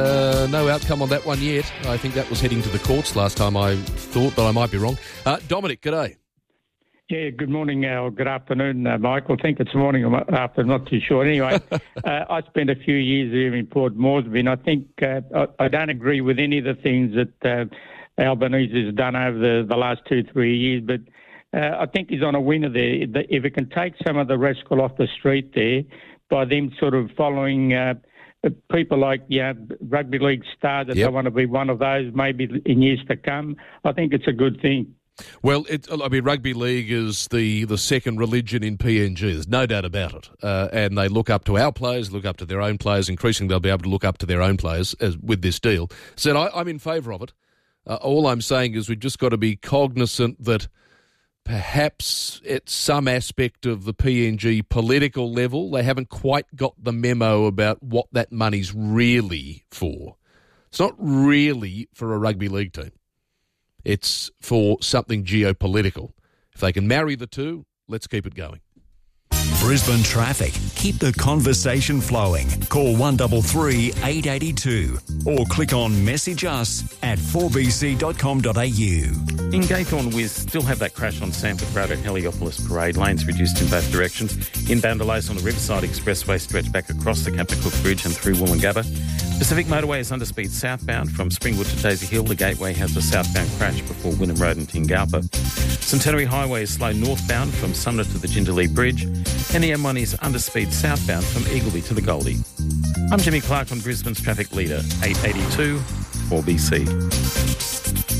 No outcome on that one yet. I think that was heading to the courts last time I thought, but I might be wrong. Dominic, g'day. Yeah, good morning or good afternoon, Michael. I think it's morning or afternoon, not too sure. Anyway, I spent a few years here in Port Moresby, and I think I don't agree with any of the things that Albanese has done over the last 2-3 years, but I think he's on a winner there. If it can take some of the rascal off the street there by them sort of following people like rugby league stars that they want to be one of those maybe in years to come, I think it's a good thing. Well, rugby league is the second religion in PNG. There's no doubt about it. And they look up to our players, look up to their own players. Increasingly, they'll be able to look up to their own players with this deal. So I'm in favour of it. All I'm saying is we've just got to be cognizant that perhaps at some aspect of the PNG political level, they haven't quite got the memo about what that money's really for. It's not really for a rugby league team. It's for something geopolitical. If they can marry the two, let's keep it going. Brisbane traffic. Keep the conversation flowing. Call 133 882 or click on message us at 4bc.com.au. In Gaythorne, we still have that crash on Sanford Road at Heliopolis Parade. Lanes reduced in both directions. Inbound delays on the Riverside Expressway stretch back across the Captain Cook Bridge and through Woolloongabba. Pacific Motorway is under speed southbound from Springwood to Daisy Hill. The Gateway has a southbound crash before Wynnum Road and Tingalpa. Centenary Highway is slow northbound from Sumner to the Jindalee Bridge. And the M1 is under speed southbound from Eagleby to the Goldie. I'm Jimmy Clark on Brisbane's traffic leader, 882 4BC.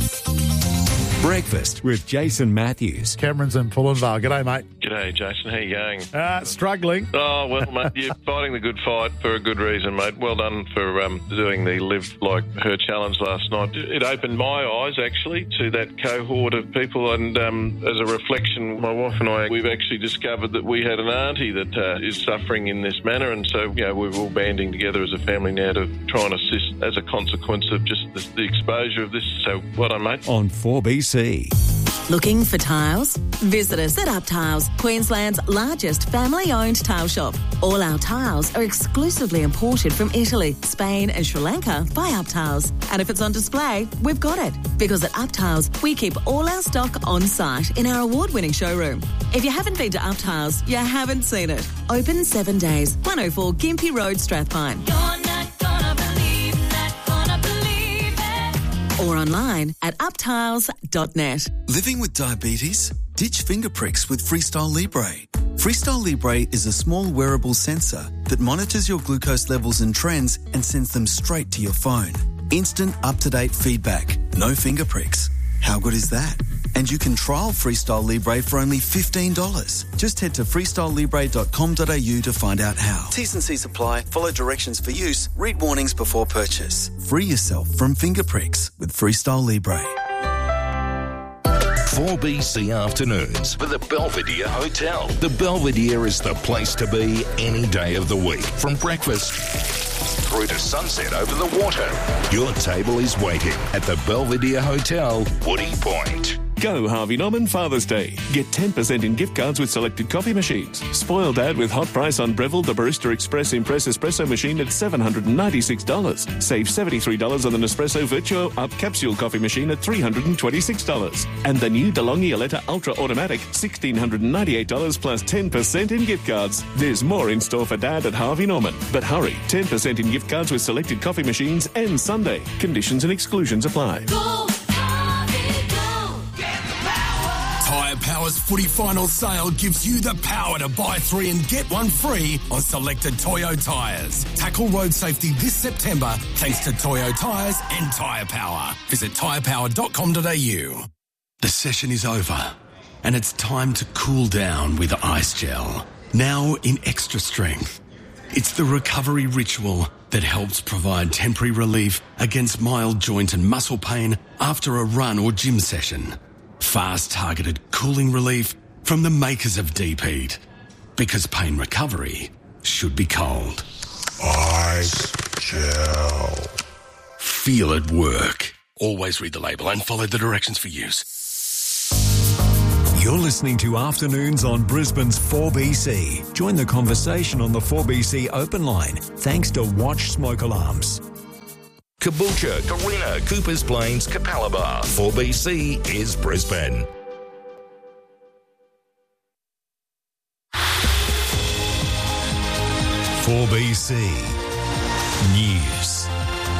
Breakfast with Jason Matthews. Cameron's in Pullenvale. G'day, mate. G'day, Jason. How you going? Struggling. Oh, well, mate, you're fighting the good fight for a good reason, mate. Well done for doing the Live Like Her challenge last night. It opened my eyes, actually, to that cohort of people, and as a reflection, my wife and I, we've actually discovered that we had an auntie that is suffering in this manner, and so, we're all banding together as a family now to try and assist as a consequence of just the exposure of this. So, well done, mate. On 4BC. Looking for tiles? Visit us at Up Tiles, Queensland's largest family-owned tile shop. All our tiles are exclusively imported from Italy, Spain and Sri Lanka by Up Tiles. And if it's on display, we've got it. Because at Up Tiles, we keep all our stock on site in our award-winning showroom. If you haven't been to Up Tiles, you haven't seen it. Open 7 days, 104 Gympie Road, Strathpine. You're not gonna believe, not gonna believe it. Or online at uptiles.net. Living with diabetes? Ditch finger pricks with Freestyle Libre. Freestyle Libre is a small wearable sensor that monitors your glucose levels and trends and sends them straight to your phone. Instant, up-to-date feedback. No finger pricks. How good is that? And you can trial Freestyle Libre for only $15. Just head to freestylelibre.com.au to find out how. T's and C's apply. Follow directions for use. Read warnings before purchase. Free yourself from finger pricks with Freestyle Libre. 4BC Afternoons for the Belvedere Hotel. The Belvedere is the place to be any day of the week. From breakfast through to sunset over the water. Your table is waiting at the Belvedere Hotel, Woody Point. Go Harvey Norman Father's Day. Get 10% in gift cards with selected coffee machines. Spoil Dad with hot price on Breville, the Barista Express Impress Espresso machine at $796. Save $73 on the Nespresso Virtuo Up Capsule coffee machine at $326. And the new DeLonghi Aletta Ultra Automatic, $1,698 plus 10% in gift cards. There's more in store for Dad at Harvey Norman. But hurry, 10% in gift cards with selected coffee machines ends Sunday. Conditions and exclusions apply. Tyre Power's footy final sale gives you the power to buy 3 and get 1 free on selected Toyo tyres. Tackle road safety this September thanks to Toyo tyres and Tyre Power. Visit tyrepower.com.au. The session is over and it's time to cool down with Ice Gel. Now in extra strength. It's the recovery ritual that helps provide temporary relief against mild joint and muscle pain after a run or gym session. Fast targeted cooling relief from the makers of Deep Heat. Because pain recovery should be cold. Ice Gel. Feel it work. Always read the label and follow the directions for use. You're listening to Afternoons on Brisbane's 4BC. Join the conversation on the 4BC open line thanks to Watch Smoke Alarms. Caboolture, Carina, Coopers Plains, Capalaba. 4BC is Brisbane. BC News.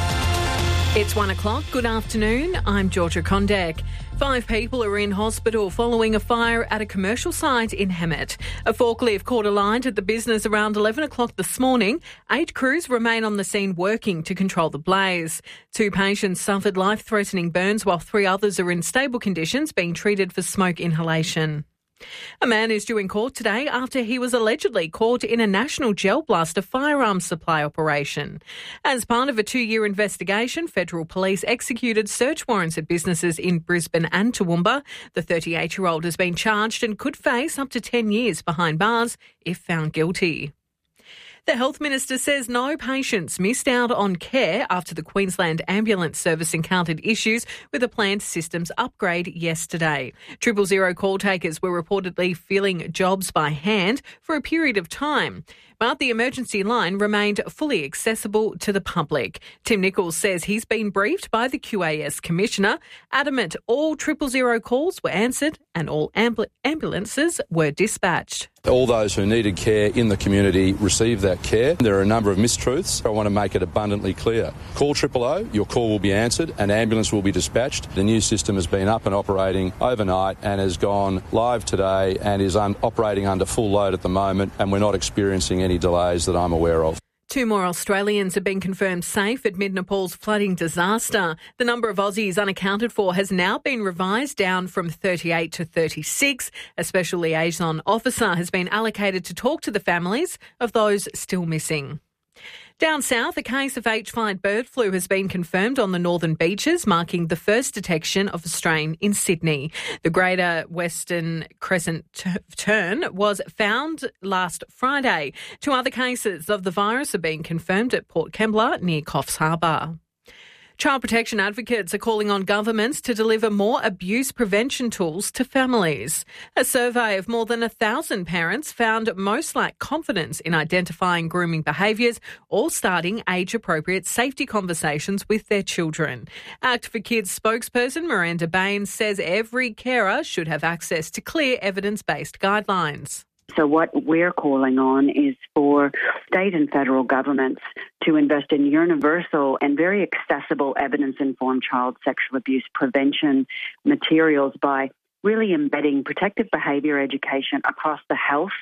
It's 1 o'clock. Good afternoon. I'm Georgia Kondek. 5 people are in hospital following a fire at a commercial site in Hemet. A forklift caught alight at the business around 11 o'clock this morning. 8 crews remain on the scene working to control the blaze. 2 patients suffered life-threatening burns while 3 others are in stable conditions being treated for smoke inhalation. A man is due in court today after he was allegedly caught in a national gel blaster firearms supply operation. As part of a 2-year investigation, federal police executed search warrants at businesses in Brisbane and Toowoomba. The 38-year-old has been charged and could face up to 10 years behind bars if found guilty. The Health Minister says no patients missed out on care after the Queensland Ambulance Service encountered issues with a planned systems upgrade yesterday. 000 call takers were reportedly filling jobs by hand for a period of time, but the emergency line remained fully accessible to the public. Tim Nichols says he's been briefed by the QAS Commissioner, adamant all 000 calls were answered and all ambulances were dispatched. All those who needed care in the community received that care. There are a number of mistruths. I want to make it abundantly clear. Call 000, your call will be answered, an ambulance will be dispatched. The new system has been up and operating overnight and has gone live today and is operating under full load at the moment, and we're not experiencing any delays that I'm aware of. 2 more Australians have been confirmed safe amid Nepal's flooding disaster. The number of Aussies unaccounted for has now been revised down from 38 to 36. A special liaison officer has been allocated to talk to the families of those still missing. Down south, a case of H5 bird flu has been confirmed on the northern beaches, marking the first detection of a strain in Sydney. The Greater Western Crescent tern was found last Friday. 2 other cases of the virus have been confirmed at Port Kembla near Coffs Harbour. Child protection advocates are calling on governments to deliver more abuse prevention tools to families. A survey of more than 1,000 parents found most lack confidence in identifying grooming behaviours or starting age-appropriate safety conversations with their children. Act for Kids spokesperson Miranda Baines says every carer should have access to clear evidence-based guidelines. So what we're calling on is for state and federal governments to invest in universal and very accessible evidence-informed child sexual abuse prevention materials by really embedding protective behaviour education across the health.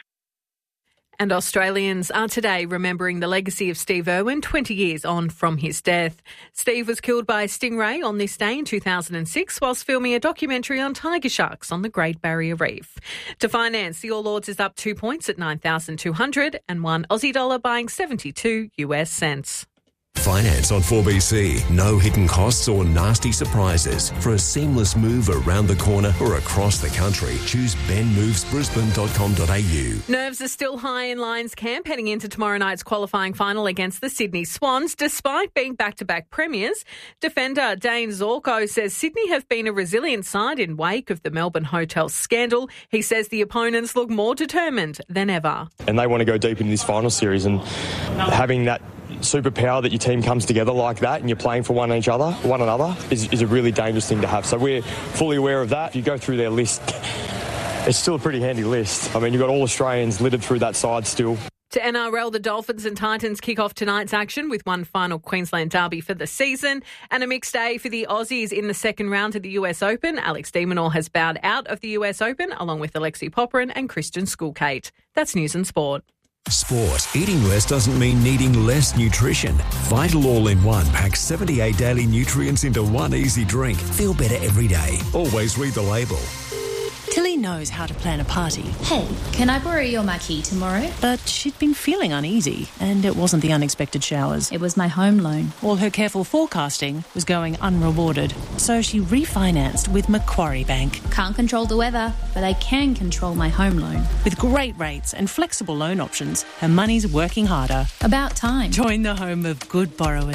And Australians are today remembering the legacy of Steve Irwin 20 years on from his death. Steve was killed by a stingray on this day in 2006 whilst filming a documentary on tiger sharks on the Great Barrier Reef. To finance, the All Ords is up 2 points at 9,200 and 1 Aussie dollar buying 72 US cents. Finance on 4BC. No hidden costs or nasty surprises. For a seamless move around the corner or across the country, choose benmovesbrisbane.com.au. Nerves are still high in Lions camp heading into tomorrow night's qualifying final against the Sydney Swans. Despite being back-to-back premiers, defender Dane Zorko says Sydney have been a resilient side in wake of the Melbourne Hotel scandal. He says the opponents look more determined than ever. And they want to go deep into this final series, and having that superpower that your team comes together like that and you're playing for one another is a really dangerous thing to have. So we're fully aware of that. If you go through their list, it's still a pretty handy list. I mean, you've got all Australians littered through that side still. To NRL, the Dolphins and Titans kick off tonight's action with one final Queensland derby for the season and a mixed day for the Aussies in the second round of the US Open. Alex de Minaur has bowed out of the US Open along with Alexei Popyrin and Christian Schoolkate. That's News and Sport. Sport. Eating less doesn't mean needing less nutrition. Vital All-in-One packs 78 daily nutrients into one easy drink. Feel better every day. Always read the label. Tilly knows how to plan a party. Hey, can I borrow your marquee tomorrow? But she'd been feeling uneasy, and it wasn't the unexpected showers. It was my home loan. All her careful forecasting was going unrewarded, so she refinanced with Macquarie Bank. Can't control the weather, but I can control my home loan. With great rates and flexible loan options, her money's working harder. About time. Join the home of good borrowers.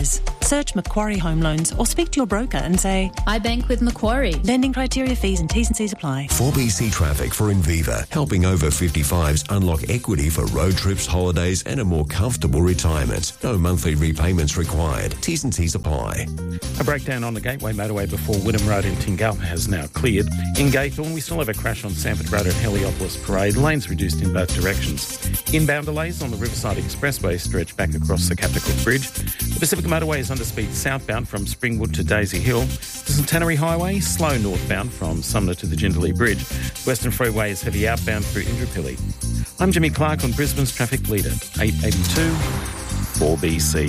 Search Macquarie Home Loans or speak to your broker and say, I bank with Macquarie. lending criteria, fees and T's and C's apply. 4BC Traffic for Inviva, helping over 55s unlock equity for road trips, holidays and a more comfortable retirement. No monthly repayments required. T's and C's apply. A breakdown on the Gateway motorway before Wynnum Road in Tingalpa has now cleared. In Gaythorne, we still have a crash on Sanford Road at Heliopolis Parade. Lanes reduced in both directions. Inbound delays on the Riverside Expressway stretch back across the Captain Cook Bridge. The Pacific Motorway is under speed southbound from Springwood to Daisy Hill. The Centenary Highway, slow northbound from Sumner to the Jindalee Bridge. Western Freeway is heavy outbound through Indooroopilly. I'm Jimmy Clark on Brisbane's traffic leader, 882 4BC.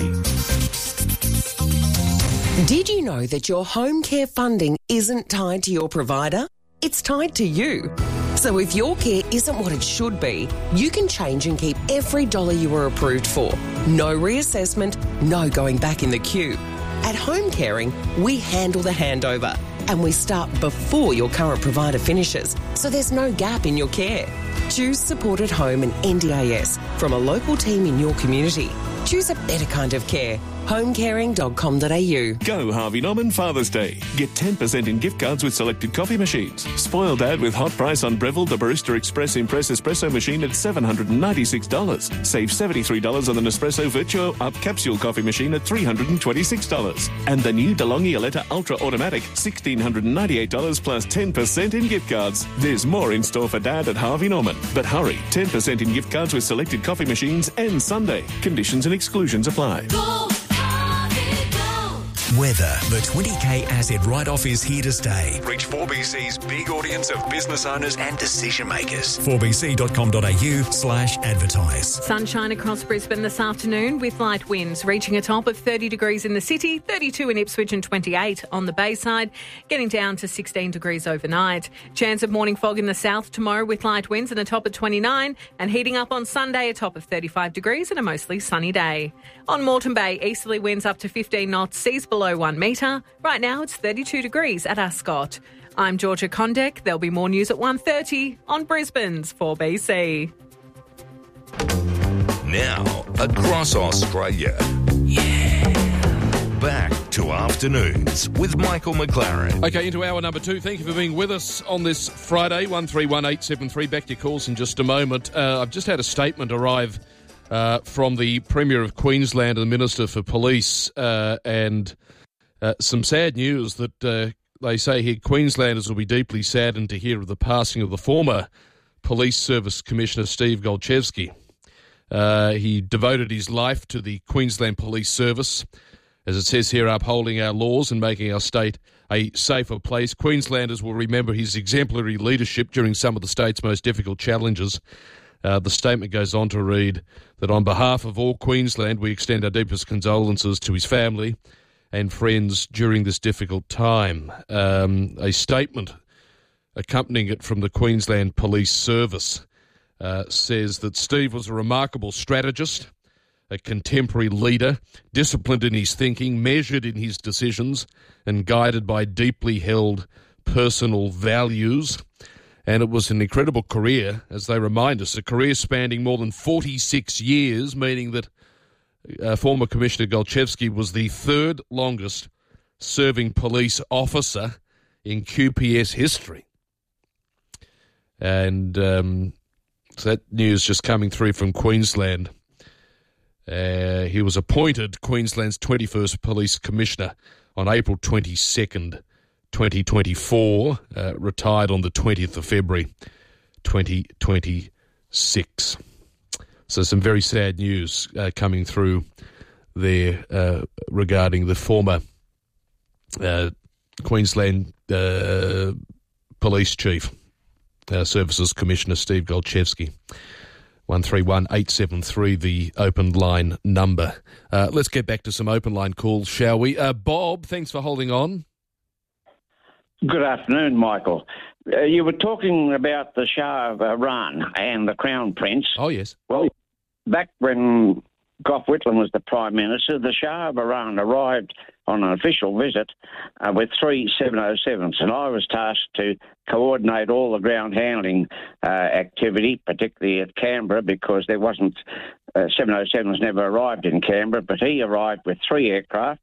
Did you know that your home care funding isn't tied to your provider? It's tied to you. So if your care isn't what it should be, you can change and keep every dollar you were approved for. No reassessment, no going back in the queue. At Home Caring, we handle the handover and we start before your current provider finishes, so there's no gap in your care. Choose Supported Home and NDIS from a local team in your community. Choose a better kind of care. homecaring.com.au. Go Harvey Norman Father's Day. Get 10% in gift cards with selected coffee machines. Spoil Dad with hot price on Breville the Barista Express Impress Espresso machine at $796. Save $73 on the Nespresso Virtuo Up capsule coffee machine at $326. And the new DeLonghi Aletta Ultra Automatic, $1,698 plus 10% in gift cards. There's more in store for Dad at Harvey Norman. But hurry, 10% in gift cards with selected coffee machines and Sunday. Conditions and exclusions apply. Weather. The 20k asset write-off is here to stay. Reach 4BC's big audience of business owners and decision makers. 4bc.com.au/advertise. Sunshine across Brisbane this afternoon with light winds, reaching a top of 30 degrees in the city, 32 in Ipswich and 28 on the Bayside, getting down to 16 degrees overnight. Chance of morning fog in the south tomorrow with light winds and a top of 29, and heating up on Sunday, a top of 35 degrees and a mostly sunny day. On Moreton Bay, easterly winds up to 15 knots, seas below 1 metre. Right now it's 32 degrees at Ascot. I'm Georgia Condek. There'll be more news at 1:30 on Brisbane's 4BC. Now, across Australia. Yeah. Back to Afternoons with Michael McLaren. Okay, into hour number 2. Thank you for being with us on this Friday, 131873. Back to your calls in just a moment. I've just had a statement arrive from the Premier of Queensland and the Minister for Police, and some sad news that they say here Queenslanders will be deeply saddened to hear of the passing of the former Police Service Commissioner Steve Golchevsky. He devoted his life to the Queensland Police Service, as it says here, upholding our laws and making our state a safer place. Queenslanders will remember his exemplary leadership during some of the state's most difficult challenges. The statement goes on to read that on behalf of all Queensland, we extend our deepest condolences to his family and friends during this difficult time. A statement accompanying it from the Queensland Police Service says that Steve was a remarkable strategist, a contemporary leader, disciplined in his thinking, measured in his decisions, and guided by deeply held personal values. And it was an incredible career, as they remind us, a career spanning more than 46 years, meaning that former Commissioner Golchevsky was the third longest serving police officer in QPS history. And so that news just coming through from Queensland. He was appointed Queensland's 21st Police Commissioner on April 22nd, 2024, retired on the 20th of February 2026. So some very sad news coming through there regarding the former Queensland Police Chief, Services Commissioner Steve Golchevsky. 131873, the open line number. Let's get back to some open line calls, shall we? Bob, thanks for holding on. Good afternoon, Michael. You were talking about the Shah of Iran and the Crown Prince. Oh, yes. Well, back when Gough Whitlam was the Prime Minister, the Shah of Iran arrived on an official visit with 3 707s, and I was tasked to coordinate all the ground handling activity, particularly at Canberra, because there wasn't 707s never arrived in Canberra, but he arrived with 3 aircraft.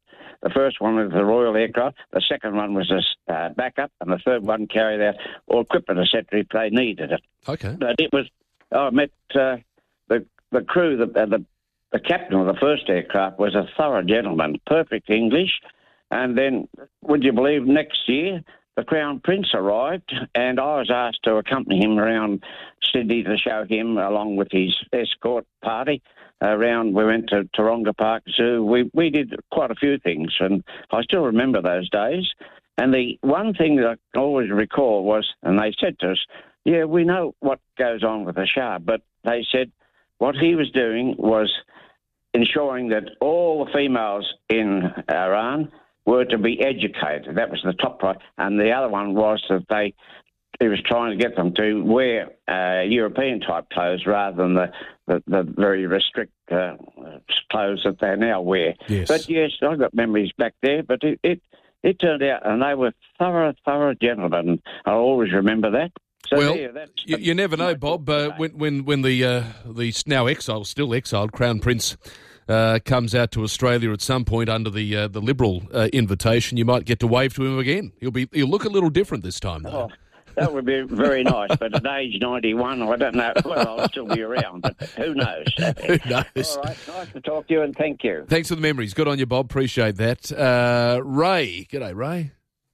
The first one was the Royal Aircraft, the second one was a backup, and the third one carried out all equipment, etc. if they needed it. Okay. But it was, I met the crew, the captain of the first aircraft was a thorough gentleman, perfect English, and then, would you believe, next year, the Crown Prince arrived, and I was asked to accompany him around Sydney to show him, along with his escort party, around. We went to Taronga Park Zoo. We did quite a few things, and I still remember those days. And the one thing that I always recall was, and they said to us, yeah, we know what goes on with the Shah, but they said what he was doing was ensuring that all the females in Iran were to be educated. That was the top priority. And the other one was that he was trying to get them to wear European-type clothes rather than the very restrict clothes that they now wear. Yes. But, yes, I've got memories back there, but it turned out, and they were thorough gentlemen. I'll always remember that. So well, there, you never know, Bob. When the now still exiled Crown Prince comes out to Australia at some point under the Liberal invitation, you might get to wave to him again. He'll look a little different this time, though. Oh, that would be very nice. But at age 91, I don't know whether I'll still be around. But who knows? Who knows? All right, nice to talk to you, and thank you. Thanks for the memories. Good on you, Bob. Appreciate that. Ray, g'day, Ray.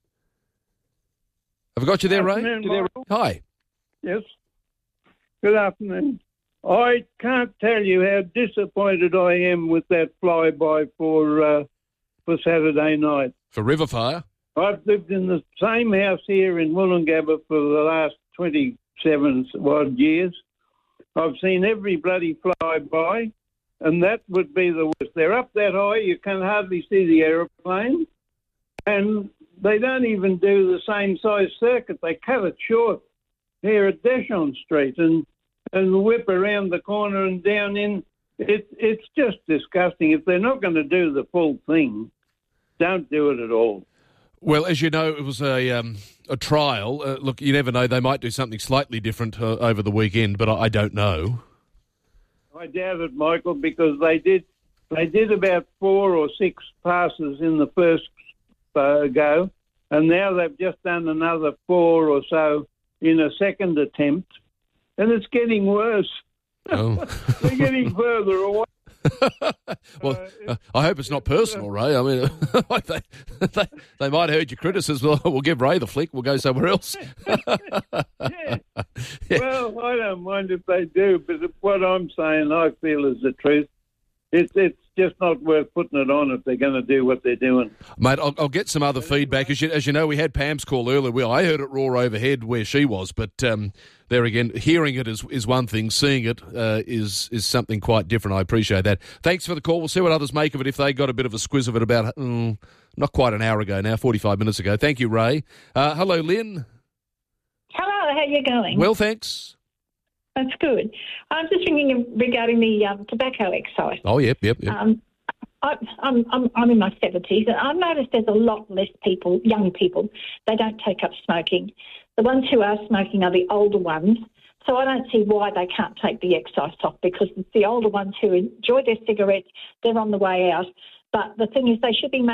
Have I got you there, Ray? Hi. Yes. Good afternoon. I can't tell you how disappointed I am with that flyby for Saturday night. For Riverfire? I've lived in the same house here in Wollongabba for the last 27 odd years. I've seen every bloody flyby, and that would be the worst. They're up that high, you can hardly see the aeroplane, and they don't even do the same size circuit. They cut it short here at Deschamps Street and whip around the corner and down in. It's just disgusting. If they're not going to do the full thing, don't do it at all. Well, as you know, it was a trial. Look, you never know. They might do something slightly different over the weekend, but I don't know. I doubt it, Michael, because they did about 4 or 6 passes in the first go, and now they've just done another 4 or so in a second attempt, and it's getting worse. Oh. They're getting further away. Well, I hope it's not personal, Ray. I mean, they might have heard your criticism. We'll give Ray the flick. We'll go somewhere else. Yeah. Well, I don't mind if they do, but what I'm saying, I feel is the truth. It's just not worth putting it on if they're going to do what they're doing. Mate, I'll get some other feedback. As you know, we had Pam's call earlier. Well, I heard it roar overhead where she was, but there again, hearing it is one thing. Seeing it is something quite different. I appreciate that. Thanks for the call. We'll see what others make of it if they got a bit of a squiz of it about not quite an hour ago now, 45 minutes ago. Thank you, Ray. Hello, Lynn. Hello, how are you going? Well, thanks. That's good. I'm just ringing regarding the tobacco excise. Oh, yep. I'm in my 70s, and I've noticed there's a lot less people, young people, they don't take up smoking. The ones who are smoking are the older ones, so I don't see why they can't take the excise off, because it's the older ones who enjoy their cigarettes, they're on the way out. But the thing is, they should be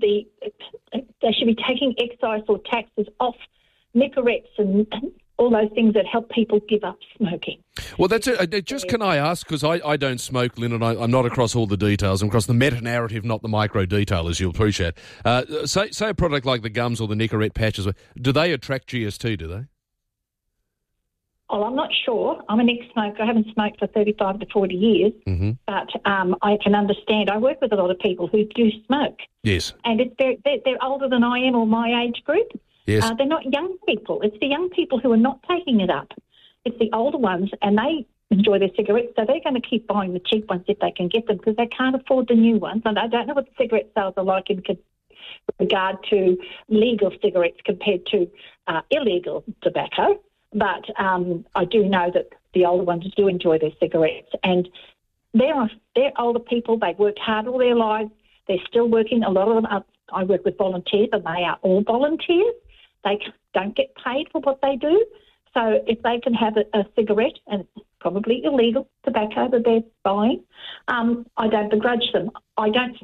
taking excise or taxes off Nicorettes and all those things that help people give up smoking. Well, that's it. Just can I ask, because I don't smoke, Lynn, and I'm not across all the details. I'm across the meta-narrative, not the micro-detail, as you'll appreciate. Say a product like the gums or the Nicorette patches, do they attract GST, do they? Well, I'm not sure. I'm an ex-smoker. I haven't smoked for 35 to 40 years, but I can understand. I work with a lot of people who do smoke. Yes. And they're older than I am, or my age group. Yes. They're not young people. It's the young people who are not taking it up. It's the older ones, and they enjoy their cigarettes, so they're going to keep buying the cheap ones if they can get them, because they can't afford the new ones. And I don't know what the cigarette sales are like in regard to legal cigarettes compared to illegal tobacco, but I do know that the older ones do enjoy their cigarettes, and they're older people. They've worked hard all their lives. They're still working. A lot of them are. I work with volunteers, and they are all volunteers. They don't get paid for what they do. So if they can have a cigarette, and it's probably illegal tobacco that they're buying, I don't begrudge them. I don't smoke.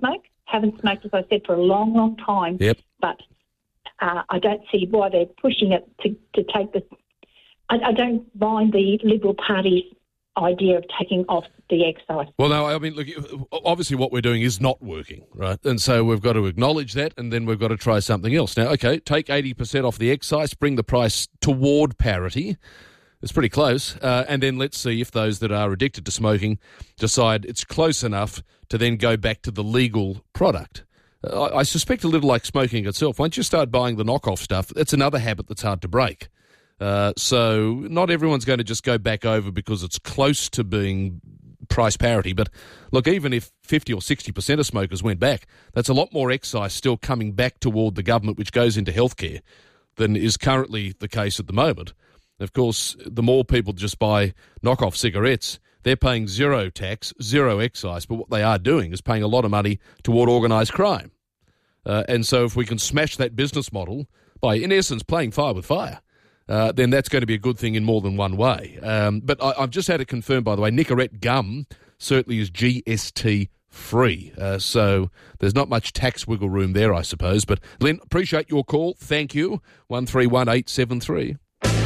haven't smoked, as I said, for a long, long time. Yep. But I don't see why they're pushing it to take this. I don't mind the Liberal Party's idea of taking off the excise. Well, no, I mean, look, obviously what we're doing is not working, right? And so we've got to acknowledge that, and then we've got to try something else. Now, okay, take 80% off the excise, bring the price toward parity. It's pretty close. And then let's see if those that are addicted to smoking decide it's close enough to then go back to the legal product. I suspect a little like smoking itself. Once you start buying the knockoff stuff, it's another habit that's hard to break. So not everyone's going to just go back over because it's close to being price parity. But look, even if 50 or 60% of smokers went back, that's a lot more excise still coming back toward the government, which goes into healthcare, than is currently the case at the moment. Of course, the more people just buy knockoff cigarettes, they're paying zero tax, zero excise, but what they are doing is paying a lot of money toward organised crime. And so if we can smash that business model by, in essence, playing fire with fire, then that's going to be a good thing in more than one way. But I've just had it confirmed, by the way, Nicorette gum certainly is GST free. So there's not much tax wiggle room there, I suppose. But Lynn, appreciate your call. Thank you. 131873.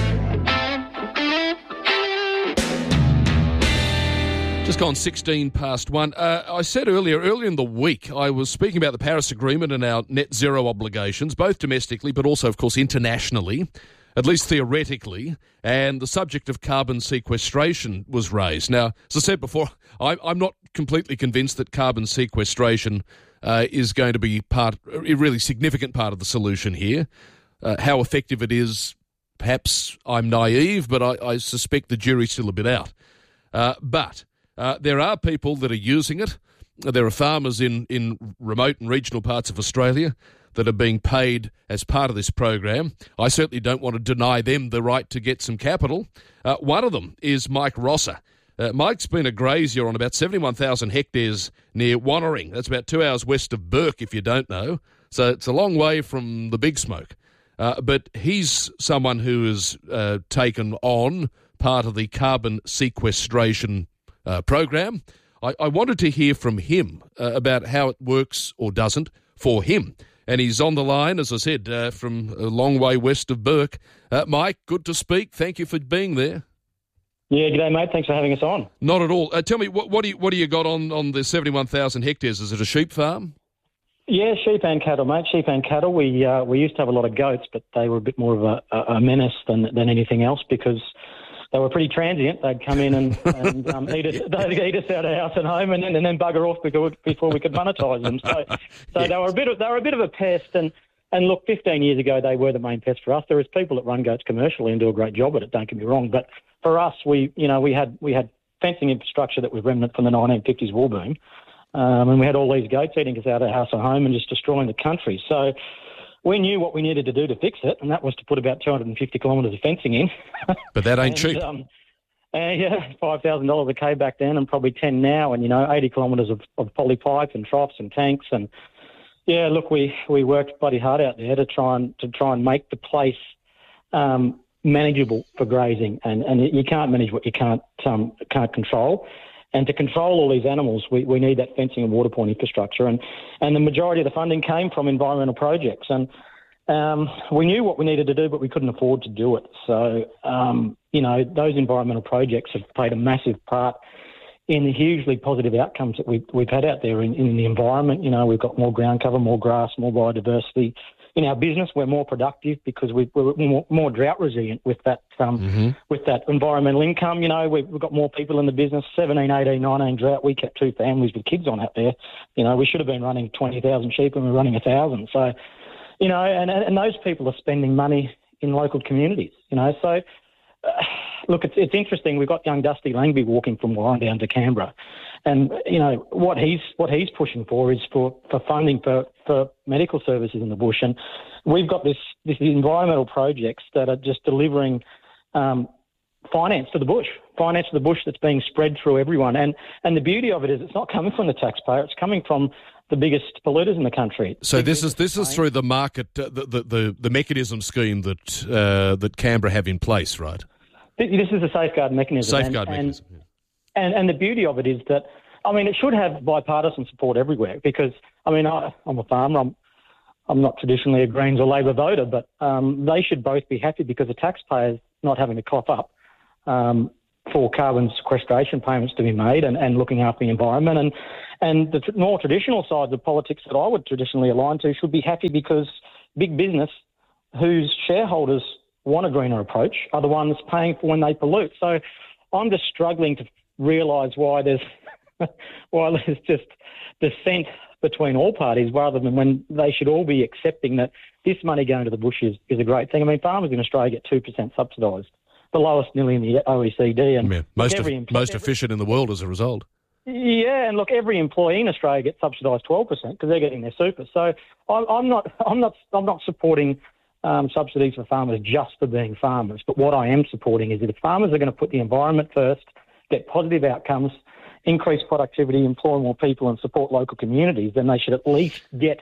Just gone 16 past 1. I said earlier in the week, I was speaking about the Paris Agreement and our net zero obligations, both domestically but also, of course, internationally, at least theoretically, and the subject of carbon sequestration was raised. Now, as I said before, I'm not completely convinced that carbon sequestration is going to be a really significant part of the solution here. How effective it is, perhaps I'm naive, but I suspect the jury's still a bit out. But there are people that are using it. There are farmers in remote and regional parts of Australia that are being paid as part of this program. I certainly don't want to deny them the right to get some capital. One of them is Mike Rosser. Mike's been a grazier on about 71,000 hectares near Wannering. That's about 2 hours west of Burke, if you don't know. So it's a long way from the big smoke. But he's someone who has taken on part of the carbon sequestration program. I wanted to hear from him about how it works or doesn't for him. And he's on the line, as I said, from a long way west of Burke. Mike, good to speak. Thank you for being there. Yeah, g'day, mate. Thanks for having us on. Not at all. Tell me, what do you got on the 71,000 hectares? Is it a sheep farm? Yeah, sheep and cattle, mate. Sheep and cattle. We used to have a lot of goats, but they were a bit more of a menace than anything else because they were pretty transient. They'd come in and eat us out of house and home, and then bugger off before we could monetise them. So they were a bit of a pest. And look, 15 years ago they were the main pest for us. There is people that run goats commercially and do a great job at it. Don't get me wrong, but for us, we had fencing infrastructure that was remnant from the 1950s war boom, and we had all these goats eating us out of house and home and just destroying the country. So we knew what we needed to do to fix it, and that was to put about 250 kilometres of fencing in. But that ain't cheap. Yeah, $5,000 a K back then and probably 10 now, and, 80 kilometres of poly pipe and troughs and tanks. And, yeah, look, we worked bloody hard out there to try and make the place manageable for grazing. And you can't manage what you can't control. And to control all these animals, we need that fencing and water point infrastructure. And the majority of the funding came from environmental projects. And we knew what we needed to do, but we couldn't afford to do it. So, those environmental projects have played a massive part in the hugely positive outcomes that we've had out there in the environment. We've got more ground cover, more grass, more biodiversity. In our business, we're more productive because we're more drought resilient with that with that environmental income. We've got more people in the business. 17, 18, 19 drought. We kept 2 families with kids on out there. We should have been running 20,000 sheep and we're running 1,000. So, and those people are spending money in local communities. So look, it's interesting. We've got young Dusty Langby walking from Warren down to Canberra. And, what he's pushing for is for funding for medical services in the bush. And we've got this environmental projects that are just delivering finance to the bush that's being spread through everyone. And the beauty of it is it's not coming from the taxpayer, it's coming from the biggest polluters in the country. So this is through the market, the mechanism scheme that Canberra have in place, right? This is a safeguard mechanism. Mechanism. And the beauty of it is that, it should have bipartisan support everywhere because I mean, I'm a farmer. I'm not traditionally a Greens or Labor voter, but they should both be happy because the taxpayer's not having to cough up for carbon sequestration payments to be made and looking after the environment. And the more traditional sides of politics that I would traditionally align to should be happy because big business, whose shareholders want a greener approach, are the ones paying for when they pollute. So I'm just struggling to realise why there's just dissent between all parties rather than when they should all be accepting that this money going to the bush is a great thing. I mean, farmers in Australia get 2% subsidised, the lowest nearly in the OECD. And most efficient in the world as a result. Yeah, and look, every employee in Australia gets subsidised 12% because they're getting their super. So I'm not supporting subsidies for farmers just for being farmers. But what I am supporting is that if farmers are going to put the environment first, get positive outcomes, increase productivity, employ more people and support local communities, then they should at least get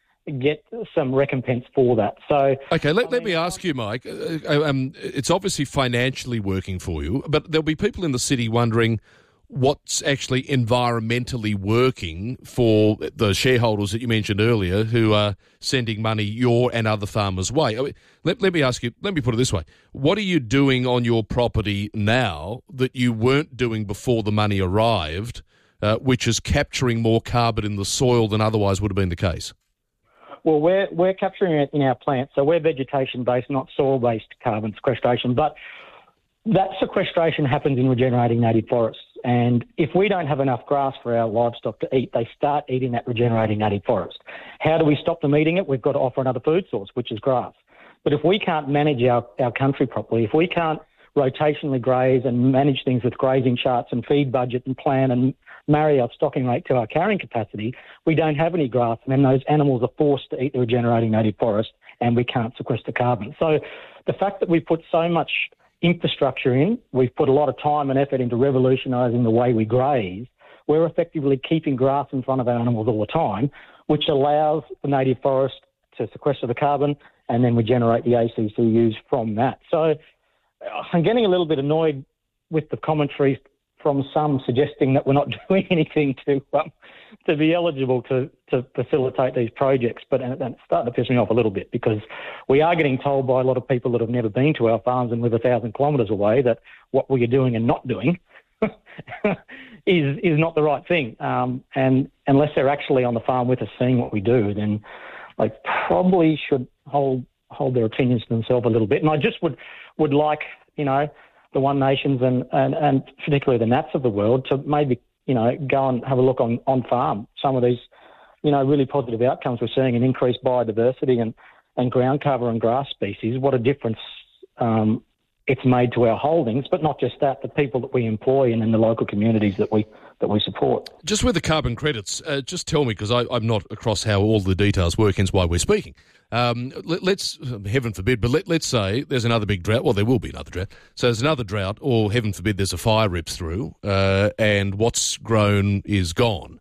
some recompense for that. So, okay, let me ask you, Mike, it's obviously financially working for you, but there'll be people in the city wondering what's actually environmentally working for the shareholders that you mentioned earlier who are sending money your and other farmers' way. I mean, let me ask you, let me put it this way. What are you doing on your property now that you weren't doing before the money arrived, which is capturing more carbon in the soil than otherwise would have been the case? Well, we're capturing it in our plants, so we're vegetation-based, not soil-based carbon sequestration, but that sequestration happens in regenerating native forests. And if we don't have enough grass for our livestock to eat, they start eating that regenerating native forest. How do we stop them eating it? We've got to offer another food source, which is grass. But if we can't manage our country properly, if we can't rotationally graze and manage things with grazing charts and feed budget and plan and marry our stocking rate to our carrying capacity, we don't have any grass, and then those animals are forced to eat the regenerating native forest and we can't sequester carbon. So the fact that we put so much infrastructure in, we've put a lot of time and effort into revolutionising the way we graze, we're effectively keeping grass in front of our animals all the time, which allows the native forest to sequester the carbon, and then we generate the ACCUs from that. So I'm getting a little bit annoyed with the commentary from some suggesting that we're not doing anything to be eligible to facilitate these projects. But and it's starting to piss me off a little bit because we are getting told by a lot of people that have never been to our farms and live 1,000 kilometres away that what we are doing and not doing is not the right thing. And unless they're actually on the farm with us seeing what we do, then they probably should hold their opinions to themselves a little bit. And I just would like, the One Nations and particularly the NATs of the world to maybe, go and have a look on farm. Some of these, really positive outcomes we're seeing in increased biodiversity and ground cover and grass species. What a difference it's made to our holdings, but not just that, the people that we employ and in the local communities that we support. Just with the carbon credits, just tell me, because I'm not across how all the details work, hence why we're speaking. Let's, heaven forbid, but let's say there's another big drought. Well, there will be another drought. So there's another drought, or heaven forbid there's a fire rips through, and what's grown is gone.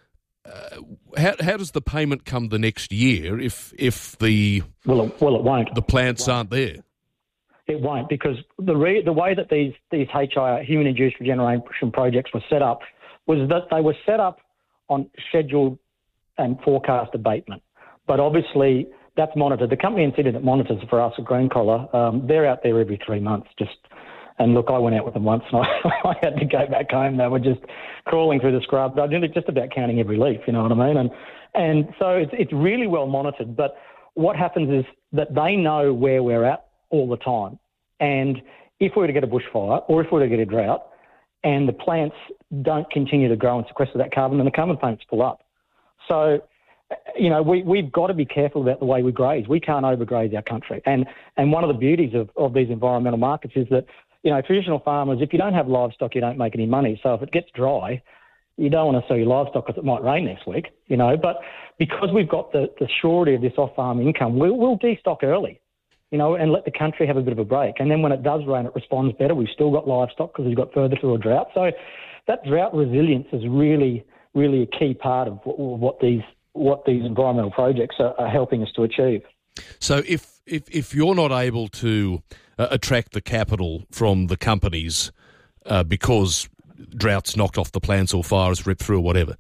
How does the payment come the next year if the it won't. The plants aren't there? It won't, because the way that these HI, human-induced regeneration projects were set up was that they were set up on scheduled and forecast abatement. But obviously that's monitored. The company in Sydney that monitors for us at Green Collar, they're out there every 3 months. And look, I went out with them once and I had to go back home. They were just crawling through the scrub. I did just about counting every leaf, you know what I mean? And so it's really well monitored. But what happens is that they know where we're at all the time. And if we were to get a bushfire or if we were to get a drought and the plants don't continue to grow and sequester that carbon, then the carbon payments pull up. So, we've got to be careful about the way we graze. We can't overgraze our country. And one of the beauties of these environmental markets is that, traditional farmers, if you don't have livestock, you don't make any money. So if it gets dry, you don't want to sell your livestock because it might rain next week, But because we've got the surety of this off-farm income, we'll destock early. And let the country have a bit of a break. And then when it does rain, it responds better. We've still got livestock because we've got further through a drought. So that drought resilience is really, really a key part of what these environmental projects are helping us to achieve. So if you're not able to attract the capital from the companies because droughts knocked off the plants or fires ripped through or whatever,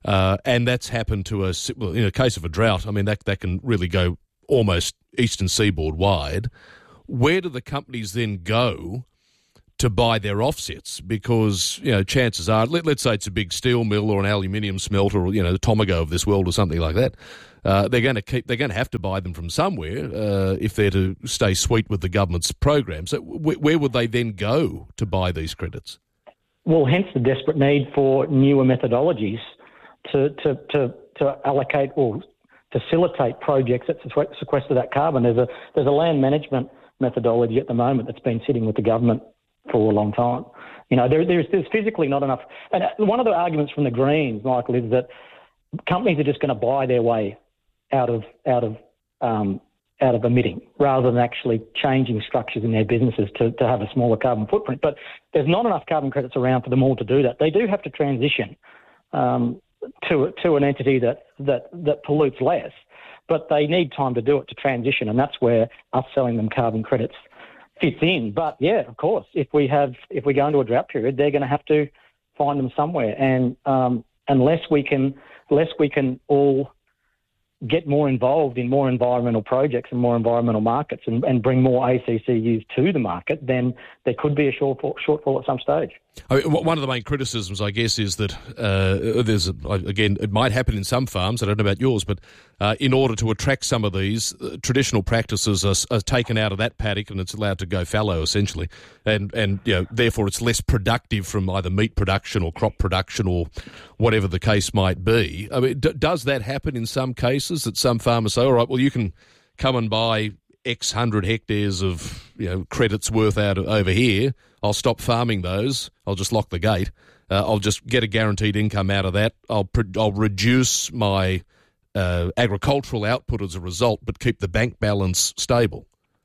and that's happened to us. Well, in a case of a drought, I mean, that can really go almost eastern seaboard wide. Where do the companies then go to buy their offsets? Because, chances are, let's say it's a big steel mill or an aluminium smelter or, the Tomago of this world or something like that. They're going to have to buy them from somewhere if they're to stay sweet with the government's program. So where would they then go to buy these credits? Well, hence the desperate need for newer methodologies to allocate or facilitate projects that sequester that carbon. There's a land management methodology at the moment that's been sitting with the government for a long time. There's physically not enough. And one of the arguments from the Greens, Michael, is that companies are just going to buy their way out of emitting rather than actually changing structures in their businesses to have a smaller carbon footprint. But there's not enough carbon credits around for them all to do that. They do have to transition to an entity that pollutes less, but they need time to do it, to transition, and that's where us selling them carbon credits fits in. But yeah, of course, if we go into a drought period, they're going to have to find them somewhere, and unless we can all get more involved in more environmental projects and more environmental markets and bring more ACCUs to the market, then there could be a shortfall at some stage. I mean, one of the main criticisms, I guess, is that it might happen in some farms, I don't know about yours, but in order to attract some of these, traditional practices are taken out of that paddock and it's allowed to go fallow, essentially. And therefore it's less productive from either meat production or crop production or whatever the case might be. I mean, does that happen in some cases, that some farmers say, all right, well, you can come and buy X hundred hectares of credits worth out over here. I'll stop farming those. I'll just lock the gate. I'll just get a guaranteed income out of that. I'll reduce my agricultural output as a result, but keep the bank balance stable.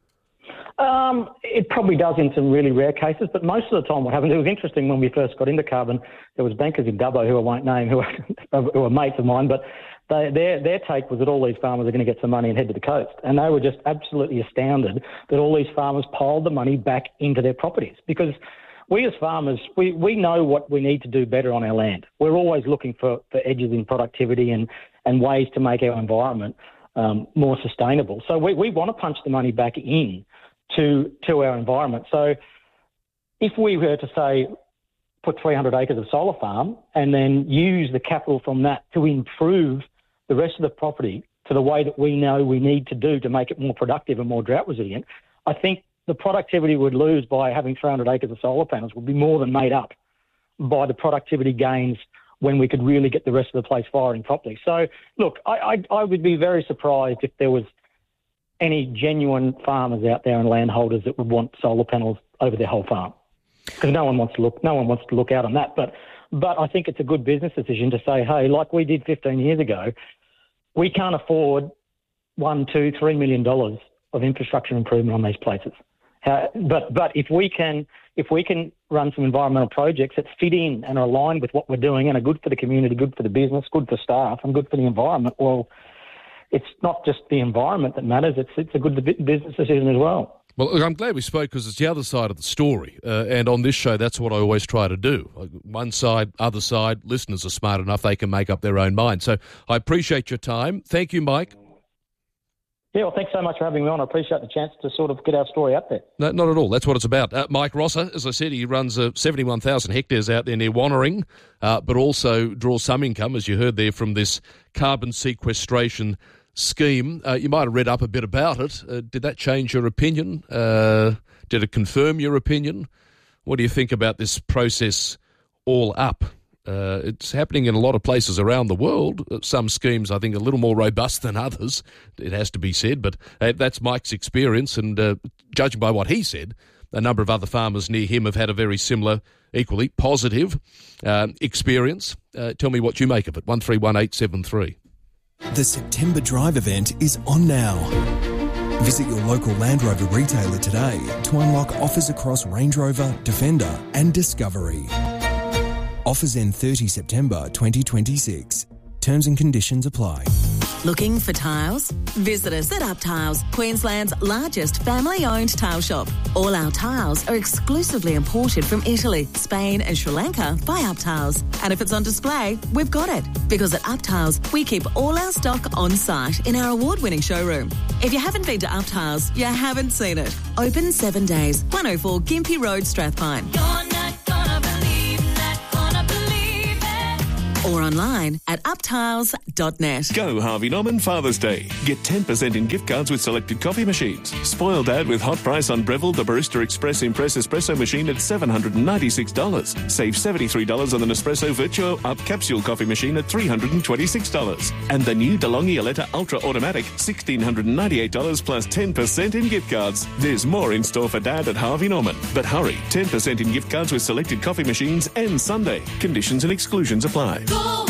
It probably does in some really rare cases, but most of the time what happens, it was interesting when we first got into carbon, there was bankers in Dubbo who I won't name who are mates of mine, but their take was that all these farmers are going to get some money and head to the coast. And they were just absolutely astounded that all these farmers piled the money back into their properties, because we as farmers, we know what we need to do better on our land. We're always looking for edges in productivity and ways to make our environment more sustainable. So we want to punch the money back in to our environment. So if we were to, say, put 300 acres of solar farm and then use the capital from that to improve the rest of the property to the way that we know we need to do to make it more productive and more drought resilient, I think the productivity we'd lose by having 300 acres of solar panels would be more than made up by the productivity gains when we could really get the rest of the place firing properly. So, look, I would be very surprised if there was any genuine farmers out there and landholders that would want solar panels over their whole farm, because no one wants to look out on that. But I think it's a good business decision to say, hey, like we did 15 years ago, we can't afford $1, $2, $3 million of infrastructure improvement on these places. But if we can run some environmental projects that fit in and are aligned with what we're doing and are good for the community, good for the business, good for staff, and good for the environment, well, it's not just the environment that matters. It's a good business decision as well. Well, look, I'm glad we spoke, because it's the other side of the story. And on this show, that's what I always try to do. One side, other side, listeners are smart enough, they can make up their own mind. So I appreciate your time. Thank you, Mike. Yeah, well, thanks so much for having me on. I appreciate the chance to sort of get our story out there. No, not at all. That's what it's about. Mike Rosser, as I said, he runs 71,000 hectares out there near Wannering, but also draws some income, as you heard there, from this carbon sequestration scheme. You might have read up a bit about it. Did that change your opinion? Did it confirm your opinion? What do you think about this process all up? It's happening in a lot of places around the world. Some schemes, I think, are a little more robust than others, it has to be said, but that's Mike's experience, and judging by what he said, a number of other farmers near him have had a very similar, equally positive experience. Tell me what you make of it. 131873. The September Drive event is on now. Visit your local Land Rover retailer today to unlock offers across Range Rover, Defender and Discovery. Offers end 30 September 2026. Terms and conditions apply. Looking for tiles? Visit us at Up Tiles, Queensland's largest family-owned tile shop. All our tiles are exclusively imported from Italy, Spain and Sri Lanka by Up Tiles. And if it's on display, we've got it. Because at Up Tiles, we keep all our stock on site in our award-winning showroom. If you haven't been to Up Tiles, you haven't seen it. Open 7 days, 104 Gympie Road, Strathpine. Or online at uptiles.net. Go Harvey Norman Father's Day. Get 10% in gift cards with selected coffee machines. Spoil Dad with hot price on Breville the Barista Express Impress Espresso machine at $796. Save $73 on the Nespresso Virtuo Up Capsule coffee machine at $326. And the new DeLonghi Aletta Ultra Automatic, $1,698 plus 10% in gift cards. There's more in store for Dad at Harvey Norman. But hurry, 10% in gift cards with selected coffee machines and Sunday. Conditions and exclusions apply.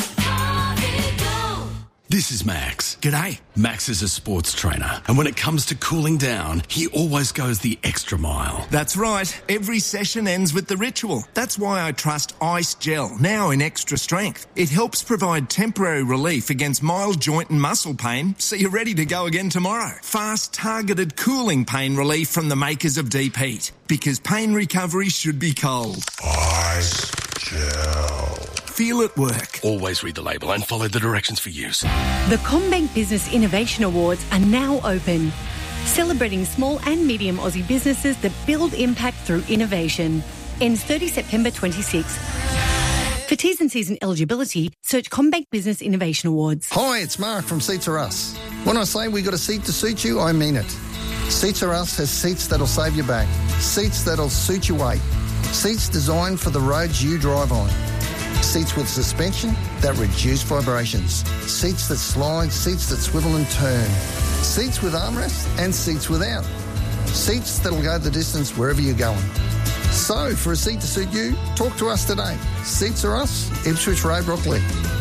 This is Max. G'day. Max is a sports trainer, and when it comes to cooling down, he always goes the extra mile. That's right. Every session ends with the ritual. That's why I trust Ice Gel, now in extra strength. It helps provide temporary relief against mild joint and muscle pain, so you're ready to go again tomorrow. Fast, targeted cooling pain relief from the makers of Deep Heat, because pain recovery should be cold. Ice Gel. Feel it work. Always read the label and follow the directions for use. The CommBank Business Innovation Awards are now open, celebrating small and medium Aussie businesses that build impact through innovation. Ends 30 September 26. For T's and C's and eligibility, search CommBank Business Innovation Awards. Hi, it's Mark from Seats Are Us. When I say we got a seat to suit you, I mean it. Seats Are Us has seats that'll save your back, seats that'll suit your weight, seats designed for the roads you drive on. Seats with suspension that reduce vibrations. Seats that slide, seats that swivel and turn. Seats with armrests and seats without. Seats that'll go the distance wherever you're going. So, for a seat to suit you, talk to us today. Seats Are Us, Ipswich Road, Brooklyn.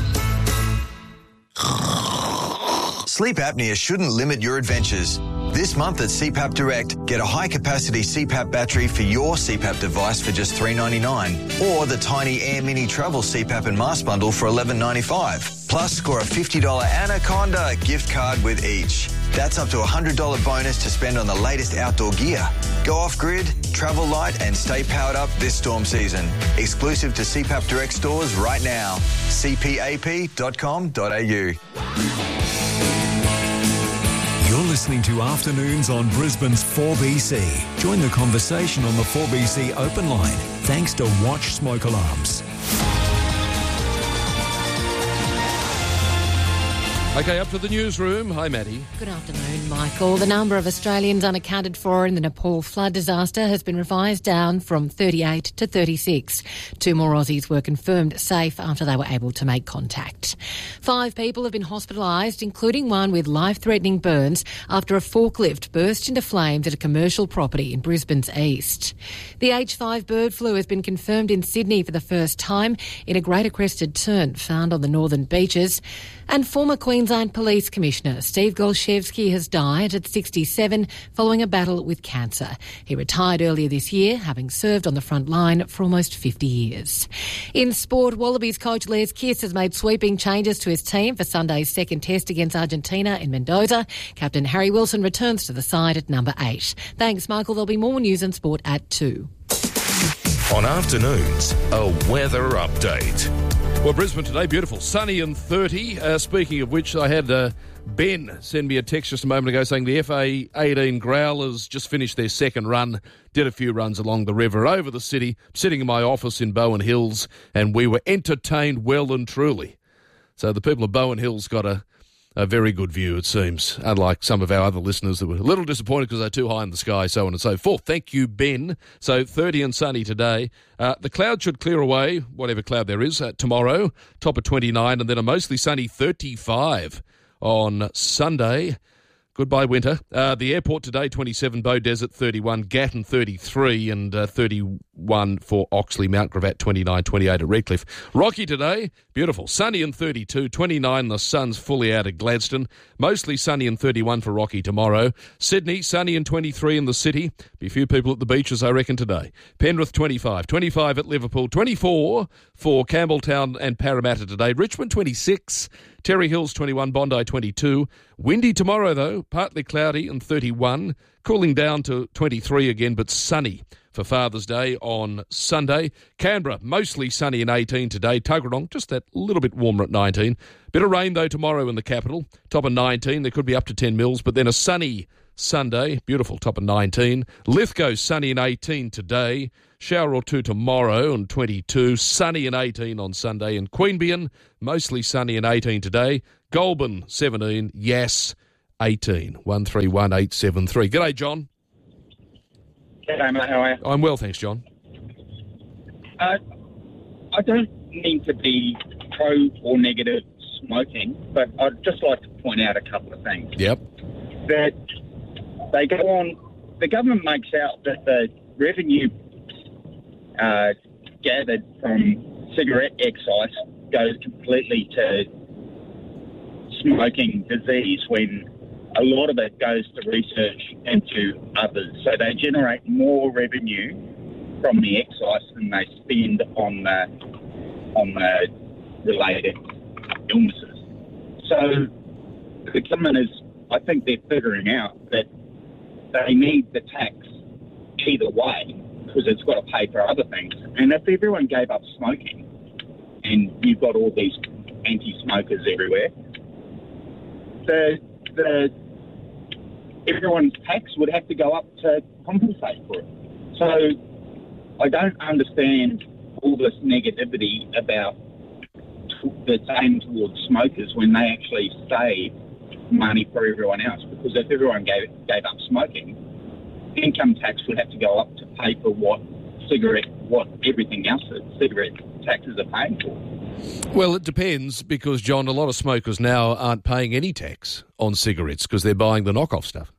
Sleep apnea shouldn't limit your adventures. This month at CPAP Direct, get a high-capacity CPAP battery for your CPAP device for just $3.99, or the Tiny Air Mini Travel CPAP and Mask Bundle for $11.95. Plus, score a $50 Anaconda gift card with each. That's up to a $100 bonus to spend on the latest outdoor gear. Go off-grid, travel light and stay powered up this storm season. Exclusive to CPAP Direct stores right now. cpap.com.au. You're listening to Afternoons on Brisbane's 4BC. Join the conversation on the 4BC open line, thanks to Watch Smoke Alarms. Okay, up to the newsroom. Hi, Maddie. Good afternoon, Michael. The number of Australians unaccounted for in the Nepal flood disaster has been revised down from 38 to 36. 2 more Aussies were confirmed safe after they were able to make contact. 5 people have been hospitalised, including one with life-threatening burns after a forklift burst into flames at a commercial property in Brisbane's east. The H5 bird flu has been confirmed in Sydney for the first time in a greater crested tern found on the northern beaches. And former Queensland Police Commissioner Steve Golshevsky has died at 67 following a battle with cancer. He retired earlier this year, having served on the front line for almost 50 years. In sport, Wallabies coach Les Kiss has made sweeping changes to his team for Sunday's second test against Argentina in Mendoza. Captain Harry Wilson returns to the side at number 8. Thanks, Michael. There'll be more news and sport at 2. On Afternoons, a weather update. Well, Brisbane today, beautiful, sunny and 30. Speaking of which, I had Ben send me a text just a moment ago saying the FA18 Growlers just finished their second run, did a few runs along the river over the city, sitting in my office in Bowen Hills, and we were entertained well and truly. So the people of Bowen Hills got a very good view, it seems, unlike some of our other listeners that were a little disappointed because they're too high in the sky, so on and so forth. Thank you, Ben. So 30 and sunny today. The cloud should clear away, whatever cloud there is, tomorrow, top of 29, and then a mostly sunny 35 on Sunday. Goodbye, winter. The airport today, 27, Beaudesert 31, Gatton 33, and 31 for Oxley, Mount Gravatt 29, 28 at Redcliffe. Rocky today, beautiful, sunny and 32, 29, the sun's fully out at Gladstone. Mostly sunny and 31 for Rocky tomorrow. Sydney, sunny and 23 in the city. Be a few people at the beaches, I reckon, today. Penrith 25, 25 at Liverpool, 24 for Campbelltown and Parramatta today. Richmond 26, Terry Hills 21, Bondi 22. Windy tomorrow though, partly cloudy and 31. Cooling down to 23 again, but sunny for Father's Day on Sunday. Canberra, mostly sunny and 18 today. Tuggeranong, just that little bit warmer at 19. Bit of rain though tomorrow in the capital. Top of 19. There could be up to 10 mils, but then a sunny Sunday. Beautiful, top of 19. Lithgow, sunny and 18 today. Shower or two tomorrow and 22. Sunny and 18 on Sunday. And Queanbeyan, mostly sunny and 18 today. Goulburn, 17. Yass, 18. 131873. G'day, John. G'day, mate. How are you? I'm well, thanks, John. I don't mean to be pro or negative smoking, but I'd just like to point out a couple of things. Yep. That they go on, the government makes out that the revenue gathered from cigarette excise goes completely to smoking disease when a lot of it goes to research into others. So they generate more revenue from the excise than they spend on the related illnesses. So the government is, I think they're figuring out that they need the tax either way because it's got to pay for other things. And if everyone gave up smoking and you've got all these anti-smokers everywhere, everyone's tax would have to go up to compensate for it. So I don't understand all this negativity about that's aimed towards smokers when they actually save money for everyone else. Because if everyone gave up smoking, income tax would have to go up to pay for what everything else that cigarette taxes are paying for. Well, it depends because, John, a lot of smokers now aren't paying any tax on cigarettes because they're buying the knockoff stuff.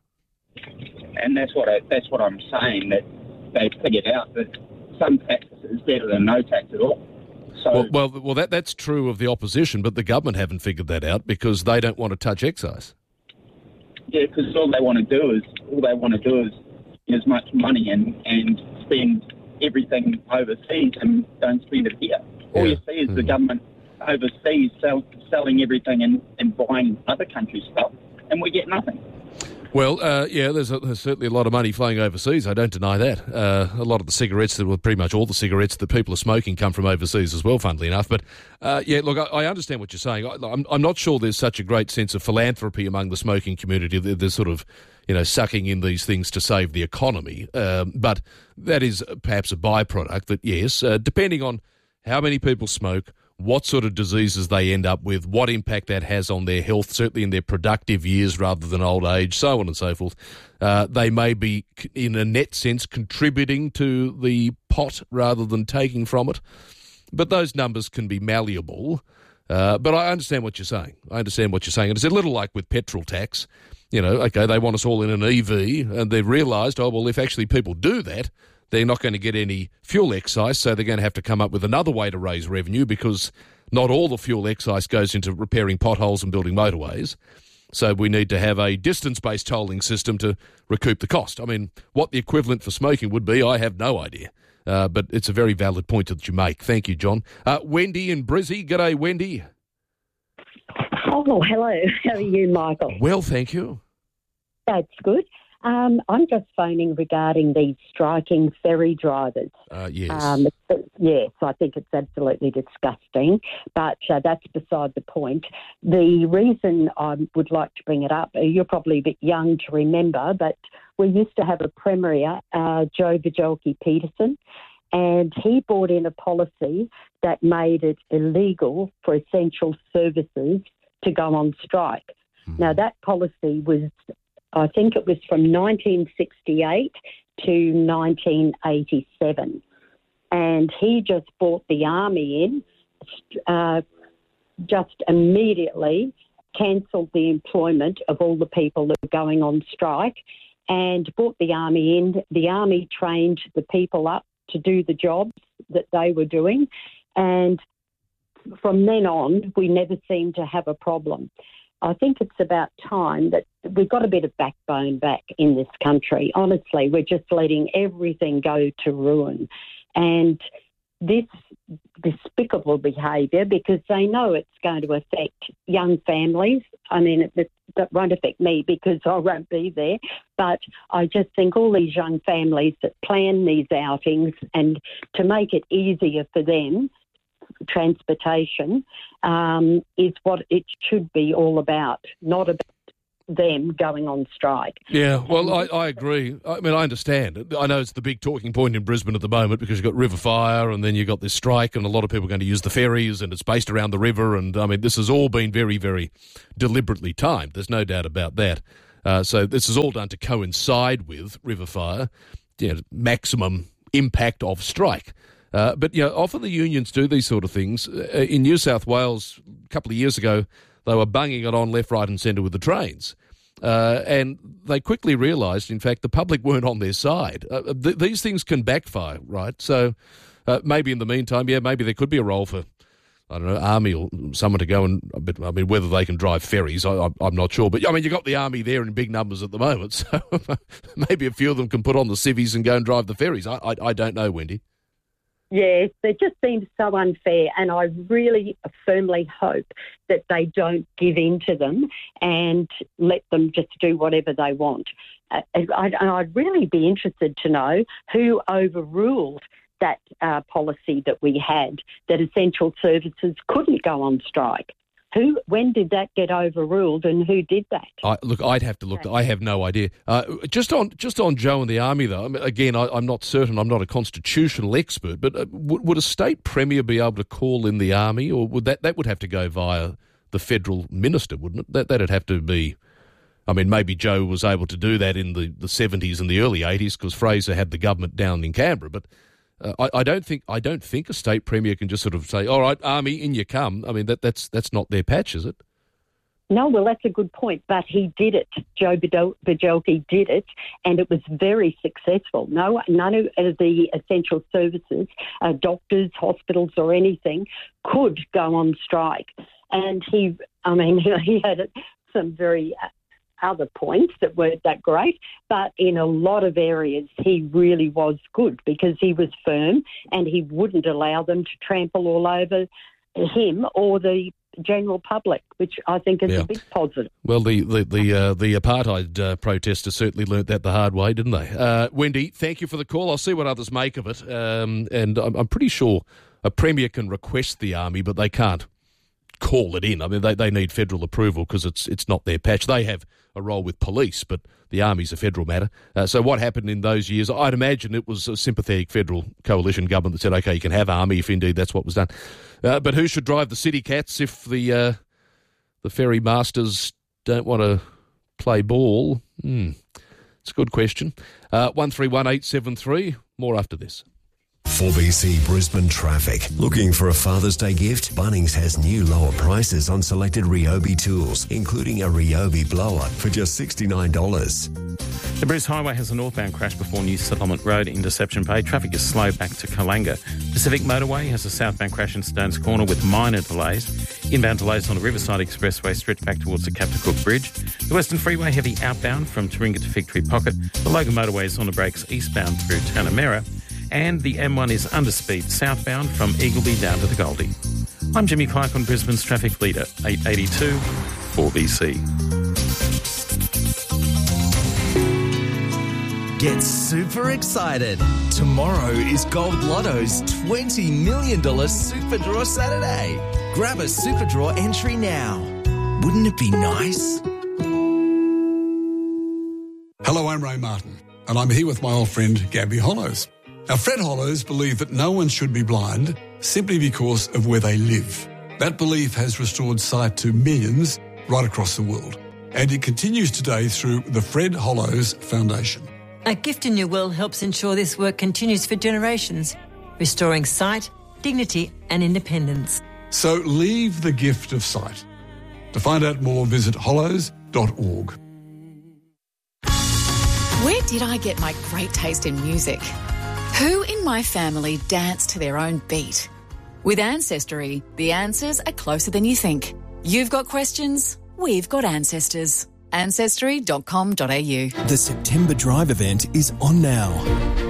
And that's what I'm saying, that they figured out that some tax is better than no tax at all. So, well, that's true of the opposition, but the government haven't figured that out because they don't want to touch excise. Yeah, because all they want to do is as much money and spend everything overseas and don't spend it here. All you see is the government overseas selling everything and buying other countries' stuff, and we get nothing. Well, there's certainly a lot of money flowing overseas. I don't deny that. A lot of the cigarettes, pretty much all the cigarettes that people are smoking come from overseas as well, funnily enough. But, look, I understand what you're saying. I'm not sure there's such a great sense of philanthropy among the smoking community. They're sort of, sucking in these things to save the economy. But that is perhaps a byproduct that, yes, depending on how many people smoke, what sort of diseases they end up with, what impact that has on their health, certainly in their productive years rather than old age, so on and so forth. They may be, in a net sense, contributing to the pot rather than taking from it. But those numbers can be malleable. But I understand what you're saying. And it's a little like with petrol tax. Okay, they want us all in an EV, and they've realised, if actually people do that, they're not going to get any fuel excise, so they're going to have to come up with another way to raise revenue because not all the fuel excise goes into repairing potholes and building motorways. So we need to have a distance-based tolling system to recoup the cost. I mean, what the equivalent for smoking would be, I have no idea. But it's a very valid point that you make. Thank you, John. Wendy in Brizzy. G'day, Wendy. Oh, hello. How are you, Michael? Well, thank you. That's good. I'm just phoning regarding these striking ferry drivers. Yes. Yes, I think it's absolutely disgusting, but that's beside the point. The reason I would like to bring it up, you're probably a bit young to remember, but we used to have a Premier, Joe Vajelki-Peterson, and he brought in a policy that made it illegal for essential services to go on strike. Now, that policy was, I think it was from 1968 to 1987. And he just brought the army in, just immediately cancelled the employment of all the people that were going on strike and brought the army in. The army trained the people up to do the jobs that they were doing. And from then on, we never seemed to have a problem. I think it's about time that we've got a bit of backbone back in this country. Honestly, we're just letting everything go to ruin. And this despicable behaviour because they know it's going to affect young families. I mean, that won't affect me because I won't be there, but I just think all these young families that plan these outings and to make it easier for them, transportation, is what it should be all about, not about them going on strike. Yeah, well, I agree. I mean, I understand. I know it's the big talking point in Brisbane at the moment because you've got river fire and then you've got this strike and a lot of people are going to use the ferries and it's based around the river and, I mean, this has all been very, very deliberately timed. There's no doubt about that. So this is all done to coincide with river fire, maximum impact of strike. But, often the unions do these sort of things. In New South Wales, a couple of years ago, they were bunging it on left, right and centre with the trains. And they quickly realised, in fact, the public weren't on their side. These things can backfire, right? So maybe in the meantime, maybe there could be a role for, I don't know, Army or someone to go and, I mean, whether they can drive ferries, I'm not sure. But, I mean, you've got the Army there in big numbers at the moment, so maybe a few of them can put on the civvies and go and drive the ferries. I don't know, Wendy. Yes, it just seems so unfair, and I really firmly hope that they don't give in to them and let them just do whatever they want. I'd really be interested to know who overruled that policy that we had, that essential services couldn't go on strike. When did that get overruled and who did that? I'd have to look. I have no idea. Just on Joe and the Army, though, I mean, again, I'm not certain. I'm not a constitutional expert, but would a state premier be able to call in the Army, or would that would have to go via the federal minister, wouldn't it? That'd have to be. I mean, maybe Joe was able to do that in the 70s and the early 80s because Fraser had the government down in Canberra, but. I don't think a state premier can just sort of say, "All right, Army, in you come." I mean, that's not their patch, is it? No, well, that's a good point. But he did it. Joe Bijelke did it, and it was very successful. None of the essential services, doctors, hospitals, or anything, could go on strike. And he had some very other points that weren't that great, but in a lot of areas he really was good because he was firm and he wouldn't allow them to trample all over him or the general public, which I think is a big positive. Well, the apartheid protesters certainly learnt that the hard way, didn't they? Wendy, thank you for the call. I'll see what others make of it, and I'm pretty sure a premier can request the Army, but they can't call it in. I mean, they need federal approval because it's not their patch. They have a role with police, but the Army's a federal matter. So what happened in those years, I'd imagine it was a sympathetic federal coalition government that said, OK, you can have Army if indeed that's what was done. But who should drive the city cats if the ferry masters don't want to play ball? It's a good question. 131873, more after this. 4BC Brisbane traffic. Looking for a Father's Day gift? Bunnings has new lower prices on selected Ryobi tools, including a Ryobi blower for just $69. The Bruce Highway has a northbound crash before New Settlement Road in Deception Bay. Traffic is slow back to Kalanga. Pacific Motorway has a southbound crash in Stones Corner with minor delays. Inbound delays on the Riverside Expressway stretch back towards the Captain Cook Bridge. The Western Freeway heavy outbound from Taringa to Fig Tree Pocket. The Logan Motorway is on the brakes eastbound through Tanamera. And the M1 is underspeed southbound from Eagleby down to the Goldie. I'm Jimmy Clark on Brisbane's traffic leader, 882 4BC. Get super excited. Tomorrow is Gold Lotto's $20 million Super Draw Saturday. Grab a Super Draw entry now. Wouldn't it be nice? Hello, I'm Ray Martin, and I'm here with my old friend Gabby Hollows. Now, Fred Hollows believed that no one should be blind simply because of where they live. That belief has restored sight to millions right across the world, and it continues today through the Fred Hollows Foundation. A Gift in Your Will helps ensure this work continues for generations, restoring sight, dignity and independence. So leave the gift of sight. To find out more, visit hollows.org. Where did I get my great taste in music? Who in my family danced to their own beat? With Ancestry, the answers are closer than you think. You've got questions, we've got ancestors. Ancestry.com.au. The September Drive event is on now.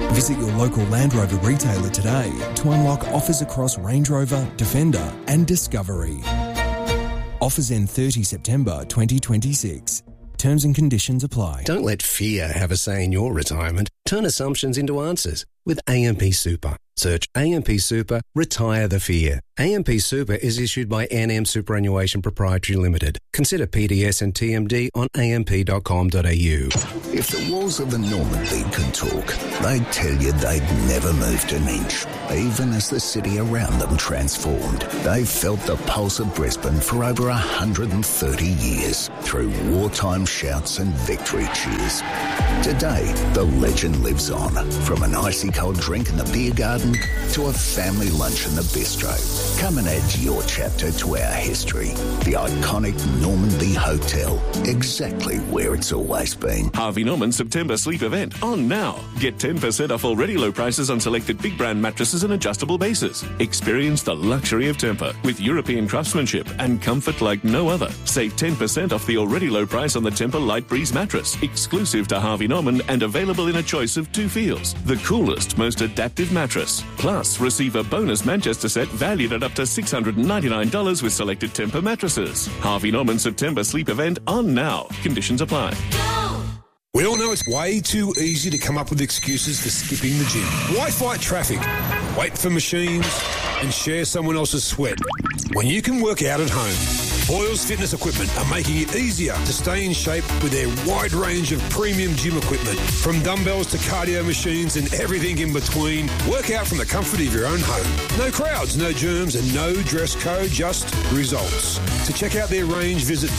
Visit your local Land Rover retailer today to unlock offers across Range Rover, Defender and Discovery. Offers end 30 September 2026. Terms and conditions apply. Don't let fear have a say in your retirement. Turn assumptions into answers with AMP Super. Search AMP Super, retire the fear. AMP Super is issued by NM Superannuation Proprietary Limited. Consider PDS and TMD on amp.com.au. If the walls of the Normandy could talk, they'd tell you they'd never moved an inch, even as the city around them transformed. They've felt the pulse of Brisbane for over 130 years, through wartime shouts and victory cheers. Today, the legend lives on, from an icy cold drink in the beer garden to a family lunch in the bistro. Come and add your chapter to our history. The iconic Normandy Hotel, exactly where it's always been. Harvey Norman September sleep event on now. Get 10% off already low prices on selected big brand mattresses and adjustable bases. Experience the luxury of Tempur with European craftsmanship and comfort like no other. Save 10% off the already low price on the Tempur Light Breeze mattress, exclusive to Harvey Norman and available in a choice of 2 feels. The coolest, most adaptive mattress. Plus, receive a bonus Manchester set valued at up to $699 with selected Tempur mattresses. Harvey Norman September sleep event on now. Conditions apply. We all know it's way too easy to come up with excuses for skipping the gym. Why fight traffic, wait for machines, and share someone else's sweat when you can work out at home? Boyles Fitness Equipment are making it easier to stay in shape with their wide range of premium gym equipment. From dumbbells to cardio machines and everything in between, work out from the comfort of your own home. No crowds, no germs and no dress code, just results. To check out their range, visit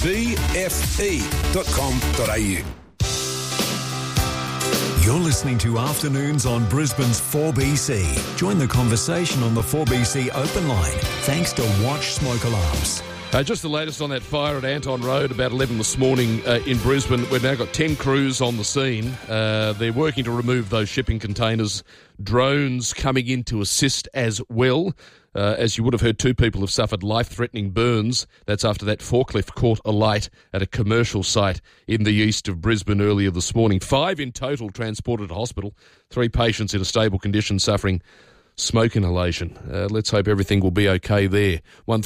bfe.com.au. You're listening to Afternoons on Brisbane's 4BC. Join the conversation on the 4BC open line, thanks to Watch Smoke Alarms. Just the latest on that fire at Anton Road about 11 this morning in Brisbane. We've now got 10 crews on the scene. They're working to remove those shipping containers. Drones coming in to assist as well. As you would have heard, 2 people have suffered life-threatening burns. That's after that forklift caught alight at a commercial site in the east of Brisbane earlier this morning. 5 in total transported to hospital. 3 patients in a stable condition suffering smoke inhalation. Let's hope everything will be okay there.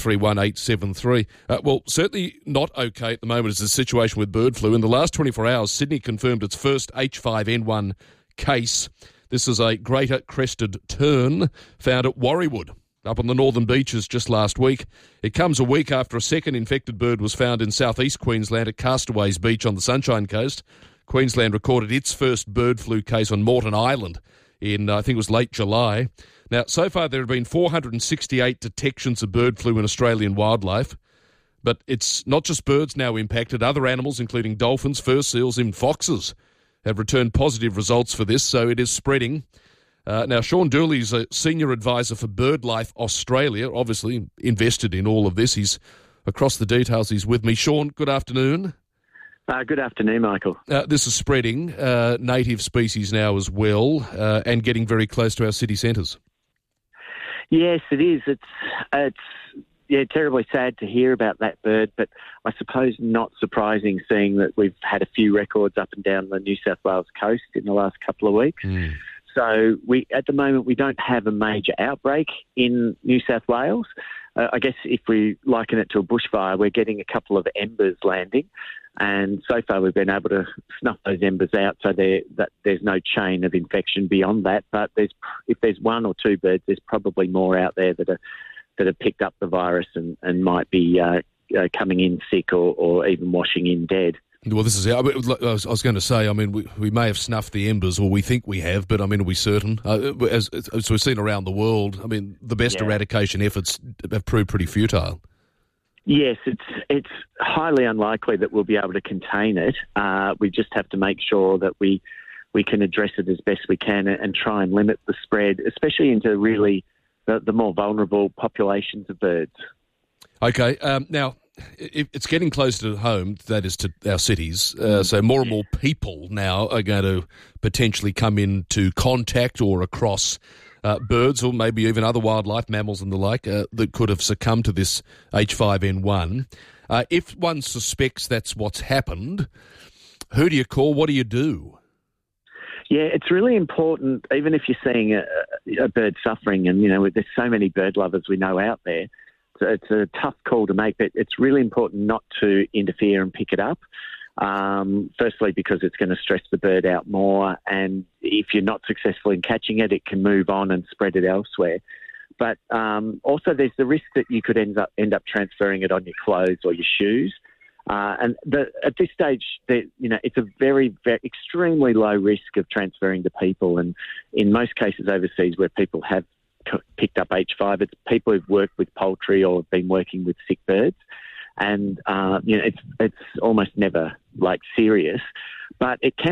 131873. Well, certainly not okay at the moment is the situation with bird flu. In the last 24 hours, Sydney confirmed its first H5N1 case. This is a greater crested tern found at Warriewood, up on the northern beaches just last week. It comes a week after a second infected bird was found in southeast Queensland at Castaways Beach on the Sunshine Coast. Queensland recorded its first bird flu case on Moreton Island in, I think it was late July. Now, so far there have been 468 detections of bird flu in Australian wildlife, but it's not just birds now impacted. Other animals, including dolphins, fur seals, and foxes, have returned positive results for this, so it is spreading. Now, Sean Dooley's a senior advisor for BirdLife Australia, obviously invested in all of this. He's across the details. He's with me. Sean, good afternoon. Good afternoon, Michael. This is spreading, native species now as well, and getting very close to our city centres. Yes, it is. It's terribly sad to hear about that bird, but I suppose not surprising seeing that we've had a few records up and down the New South Wales coast in the last couple of weeks. So at the moment, we don't have a major outbreak in New South Wales. I guess if we liken it to a bushfire, we're getting a couple of embers landing. And so far, we've been able to snuff those embers out, so there's no chain of infection beyond that. But if there's 1 or 2 birds, there's probably more out there that have picked up the virus and might be coming in sick or even washing in dead. Well, this is it. I was going to say, I mean, we may have snuffed the embers, or we think we have, but I mean, are we certain? As we've seen around the world, I mean, the best eradication efforts have proved pretty futile. Yes, it's highly unlikely that we'll be able to contain it. We just have to make sure that we can address it as best we can and try and limit the spread, especially into really the more vulnerable populations of birds. Okay, now, it's getting closer to home, that is to our cities, so more and more people now are going to potentially come into contact or across birds or maybe even other wildlife, mammals and the like, that could have succumbed to this H5N1. If one suspects that's what's happened, who do you call? What do you do? Yeah, it's really important, even if you're seeing a bird suffering, and, there's so many bird lovers we know out there. It's a tough call to make, but it's really important not to interfere and pick it up. Firstly, because it's going to stress the bird out more, and if you're not successful in catching it, it can move on and spread it elsewhere. But also there's the risk that you could end up transferring it on your clothes or your shoes. At this stage, it's a very, very extremely low risk of transferring to people. And in most cases overseas where people have picked up H5, it's people who've worked with poultry or have been working with sick birds. And, it's almost never, serious. But it can